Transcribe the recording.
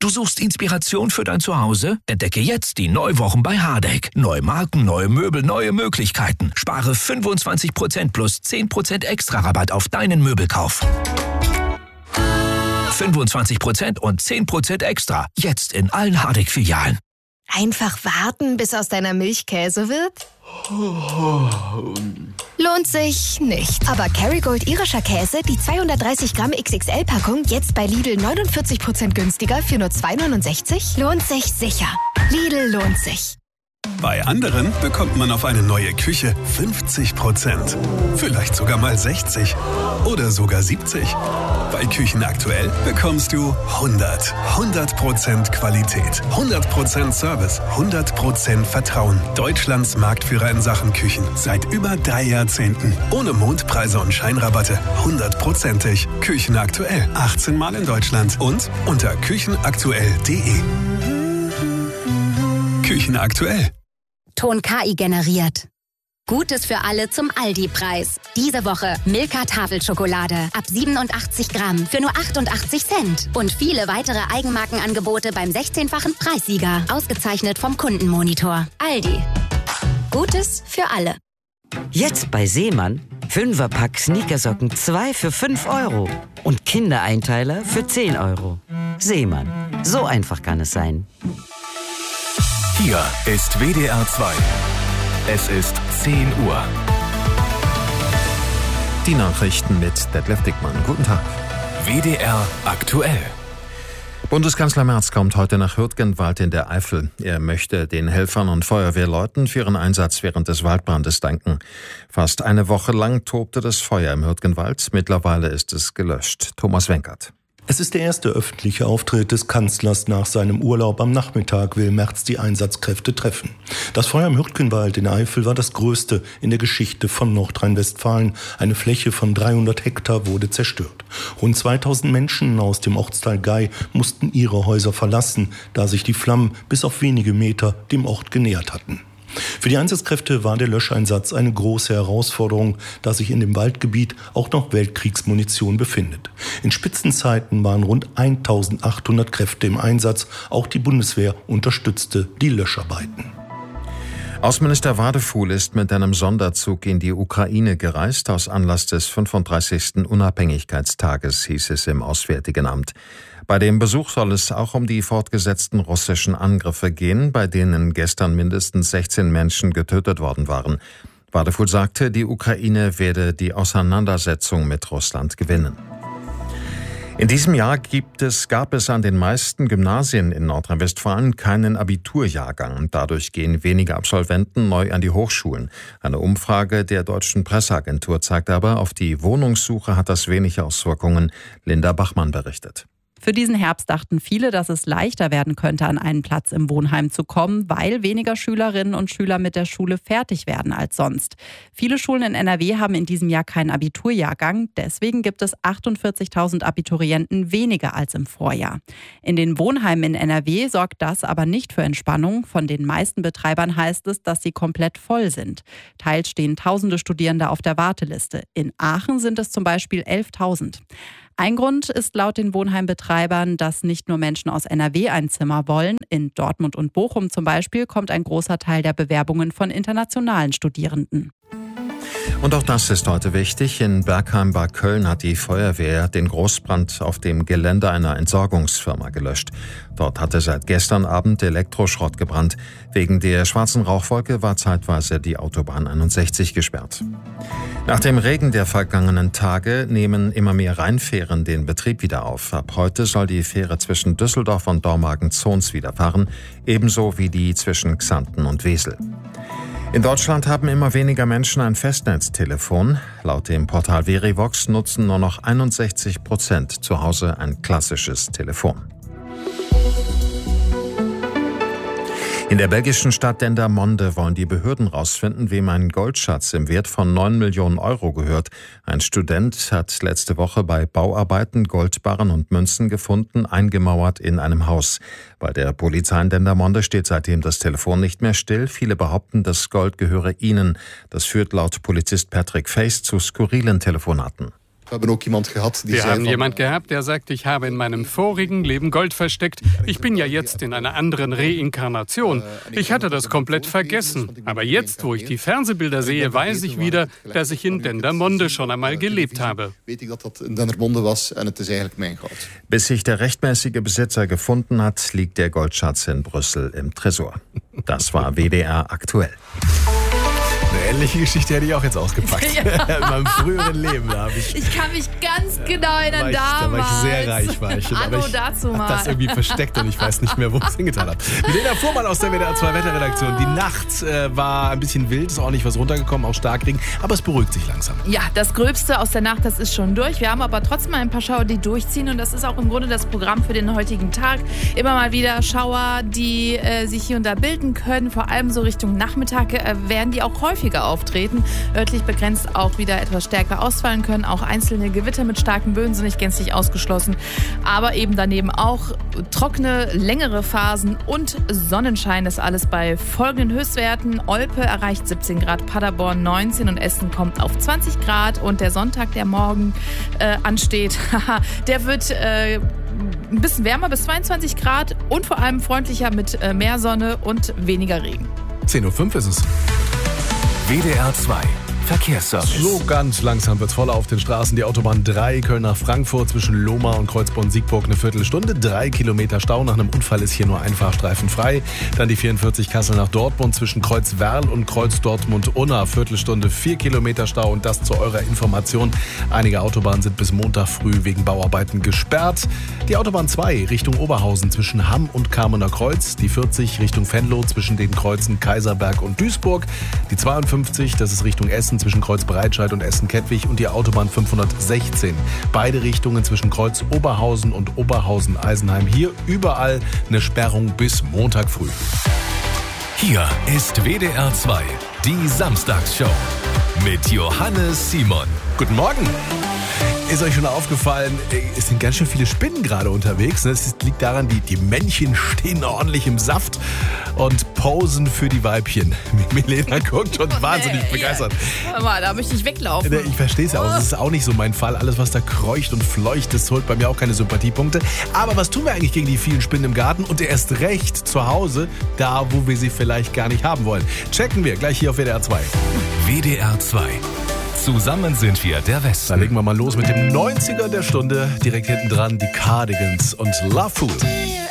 Du suchst Inspiration für dein Zuhause? Entdecke jetzt die Neuwochen bei Hardegg. Neue Marken, neue Möbel, neue Möglichkeiten. Spare 25% plus 10% extra Rabatt auf deinen Möbelkauf. 25% und 10% extra. Jetzt in allen Hardegg-Filialen. Einfach warten, bis aus deiner Milch Käse wird? Lohnt sich nicht. Aber Kerrygold irischer Käse, die 230 Gramm XXL-Packung, jetzt bei Lidl 49% günstiger für nur 2,69? Lohnt sich sicher. Lidl lohnt sich. Bei anderen bekommt man auf eine neue Küche 50%. Vielleicht sogar mal 60. Oder sogar 70. Bei Küchen aktuell bekommst du 100% Qualität, 100% Service, 100% Vertrauen. Deutschlands Marktführer in Sachen Küchen. Seit über 3 Jahrzehnten. Ohne Mondpreise und Scheinrabatte. 100%ig. Küchen aktuell. 18 Mal in Deutschland. Und unter küchenaktuell.de. Küchen aktuell. Ton KI generiert. Gutes für alle zum Aldi-Preis. Diese Woche Milka Tafelschokolade ab 87 Gramm für nur 88 Cent. Und viele weitere Eigenmarkenangebote beim 16-fachen Preissieger. Ausgezeichnet vom Kundenmonitor. Aldi. Gutes für alle. Jetzt bei Seemann 5er-Pack Sneakersocken 2 für 5 Euro. Und Kindereinteiler für 10 Euro. Seemann. So einfach kann es sein. Hier ist WDR 2. Es ist 10 Uhr. Die Nachrichten mit Detlef Dickmann. Guten Tag. WDR aktuell. Bundeskanzler Merz kommt heute nach Hürtgenwald in der Eifel. Er möchte den Helfern und Feuerwehrleuten für ihren Einsatz während des Waldbrandes danken. Fast eine Woche lang tobte das Feuer im Hürtgenwald. Mittlerweile ist es gelöscht. Thomas Wenkert. Es ist der erste öffentliche Auftritt des Kanzlers nach seinem Urlaub. Am Nachmittag will Merz die Einsatzkräfte treffen. Das Feuer im Hürtgenwald in Eifel war das größte in der Geschichte von Nordrhein-Westfalen. Eine Fläche von 300 Hektar wurde zerstört. Rund 2000 Menschen aus dem Ortsteil Gei mussten ihre Häuser verlassen, da sich die Flammen bis auf wenige Meter dem Ort genähert hatten. Für die Einsatzkräfte war der Löscheinsatz eine große Herausforderung, da sich in dem Waldgebiet auch noch Weltkriegsmunition befindet. In Spitzenzeiten waren rund 1800 Kräfte im Einsatz. Auch die Bundeswehr unterstützte die Löscharbeiten. Außenminister Wadefuhl ist mit einem Sonderzug in die Ukraine gereist, aus Anlass des 35. Unabhängigkeitstages, hieß es im Auswärtigen Amt. Bei dem Besuch soll es auch um die fortgesetzten russischen Angriffe gehen, bei denen gestern mindestens 16 Menschen getötet worden waren. Wadefuhl sagte, die Ukraine werde die Auseinandersetzung mit Russland gewinnen. In diesem Jahr gab es an den meisten Gymnasien in Nordrhein-Westfalen keinen Abiturjahrgang. Dadurch gehen weniger Absolventen neu an die Hochschulen. Eine Umfrage der Deutschen Presseagentur zeigt aber, auf die Wohnungssuche hat das wenig Auswirkungen. Linda Bachmann berichtet. Für diesen Herbst dachten viele, dass es leichter werden könnte, an einen Platz im Wohnheim zu kommen, weil weniger Schülerinnen und Schüler mit der Schule fertig werden als sonst. Viele Schulen in NRW haben in diesem Jahr keinen Abiturjahrgang. Deswegen gibt es 48.000 Abiturienten weniger als im Vorjahr. In den Wohnheimen in NRW sorgt das aber nicht für Entspannung. Von den meisten Betreibern heißt es, dass sie komplett voll sind. Teils stehen tausende Studierende auf der Warteliste. In Aachen sind es zum Beispiel 11.000. Ein Grund ist laut den Wohnheimbetreibern, dass nicht nur Menschen aus NRW ein Zimmer wollen. In Dortmund und Bochum zum Beispiel kommt ein großer Teil der Bewerbungen von internationalen Studierenden. Und auch das ist heute wichtig. In Bergheim bei Köln hat die Feuerwehr den Großbrand auf dem Gelände einer Entsorgungsfirma gelöscht. Dort hatte seit gestern Abend Elektroschrott gebrannt. Wegen der schwarzen Rauchwolke war zeitweise die Autobahn 61 gesperrt. Nach dem Regen der vergangenen Tage nehmen immer mehr Rheinfähren den Betrieb wieder auf. Ab heute soll die Fähre zwischen Düsseldorf und Dormagen-Zons wieder fahren, ebenso wie die zwischen Xanten und Wesel. In Deutschland haben immer weniger Menschen ein Festnetztelefon. Laut dem Portal Verivox nutzen nur noch 61% zu Hause ein klassisches Telefon. In der belgischen Stadt Dendermonde wollen die Behörden rausfinden, wem ein Goldschatz im Wert von 9 Millionen Euro gehört. Ein Student hat letzte Woche bei Bauarbeiten Goldbarren und Münzen gefunden, eingemauert in einem Haus. Bei der Polizei in Dendermonde steht seitdem das Telefon nicht mehr still. Viele behaupten, das Gold gehöre ihnen. Das führt laut Polizist Patrick Face zu skurrilen Telefonaten. Wir haben jemand gehabt, der sagt, ich habe in meinem vorigen Leben Gold versteckt. Ich bin ja jetzt in einer anderen Reinkarnation. Ich hatte das komplett vergessen. Aber jetzt, wo ich die Fernsehbilder sehe, weiß ich wieder, dass ich in Dendermonde schon einmal gelebt habe. Bis sich der rechtmäßige Besitzer gefunden hat, liegt der Goldschatz in Brüssel im Tresor. Das war WDR aktuell. Eine ähnliche Geschichte hätte ich auch jetzt ausgepackt. Ja. In meinem früheren Leben. Ich kann mich ganz genau erinnern, da war ich sehr reich. Aber ich habe das irgendwie versteckt und ich weiß nicht mehr, wo ich es hingetan habe. Milena Fuhrmann aus der WDR 2 Wetterredaktion. Die Nacht war ein bisschen wild, ist auch nicht was runtergekommen, auch Starkregen, aber es beruhigt sich langsam. Ja, das Gröbste aus der Nacht, das ist schon durch. Wir haben aber trotzdem mal ein paar Schauer, die durchziehen und das ist auch im Grunde das Programm für den heutigen Tag. Immer mal wieder Schauer, die sich hier und da bilden können, vor allem so Richtung Nachmittag werden die auch häufiger auftreten. Örtlich begrenzt auch wieder etwas stärker ausfallen können. Auch einzelne Gewitter mit starken Böen sind nicht gänzlich ausgeschlossen. Aber eben daneben auch trockene, längere Phasen und Sonnenschein. Das alles bei folgenden Höchstwerten. Olpe erreicht 17 Grad, Paderborn 19 und Essen kommt auf 20 Grad. Und der Sonntag, der morgen ansteht, der wird ein bisschen wärmer bis 22 Grad und vor allem freundlicher mit mehr Sonne und weniger Regen. 10:05 Uhr ist es. WDR 2 Verkehrsservice. So ganz langsam wird's voller auf den Straßen. Die Autobahn 3 Köln nach Frankfurt zwischen Lohmar und Kreuzborn-Siegburg eine Viertelstunde. 3 Kilometer Stau. Nach einem Unfall ist hier nur ein Fahrstreifen frei. Dann die 44 Kassel nach Dortmund zwischen Kreuz-Werl und Kreuz-Dortmund-Unna. Viertelstunde 4 Kilometer Stau. Und das zu eurer Information. Einige Autobahnen sind bis Montag früh wegen Bauarbeiten gesperrt. Die Autobahn 2 Richtung Oberhausen zwischen Hamm und Kamener Kreuz. Die 40 Richtung Venlo zwischen den Kreuzen Kaiserberg und Duisburg. Die 52, das ist Richtung Essen zwischen Kreuz Breitscheid und Essen-Kettwig und die Autobahn 516. Beide Richtungen zwischen Kreuz Oberhausen und Oberhausen-Eisenheim. Hier überall eine Sperrung bis Montag früh. Hier ist WDR 2, die Samstagsshow mit Johannes Simon. Guten Morgen. Ist euch schon aufgefallen, es sind ganz schön viele Spinnen gerade unterwegs. Das liegt daran, die Männchen stehen ordentlich im Saft und posen für die Weibchen. Milena guckt und wahnsinnig begeistert. Hör mal, da möchte ich weglaufen. Ich verstehe es ja auch. Das ist auch nicht so mein Fall. Alles, was da kreucht und fleucht, das holt bei mir auch keine Sympathiepunkte. Aber was tun wir eigentlich gegen die vielen Spinnen im Garten und erst recht zu Hause, da wo wir sie vielleicht gar nicht haben wollen? Checken wir gleich hier auf WDR 2. WDR 2. Zusammen sind wir der Westen. Dann legen wir mal los mit dem 90er der Stunde. Direkt hinten dran die Cardigans und Love Food.